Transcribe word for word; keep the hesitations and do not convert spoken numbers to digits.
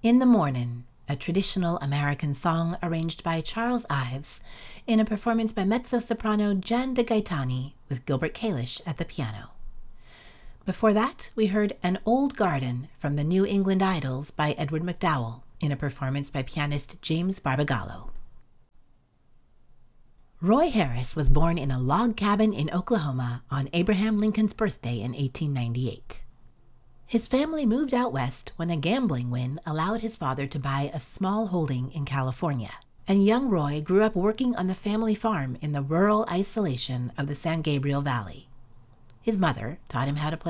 In the Mornin', a traditional American song arranged by Charles Ives in a performance by mezzo-soprano Jan de Gaetani with Gilbert Kalish at the piano. Before that, we heard An Old Garden from the New England Idols by Edward McDowell in a performance by pianist James Barbagallo. Roy Harris was born in a log cabin in Oklahoma on Abraham Lincoln's birthday in eighteen ninety-eight. His family moved out west when a gambling win allowed his father to buy a small holding in California, and young Roy grew up working on the family farm in the rural isolation of the San Gabriel Valley. His mother taught him how to play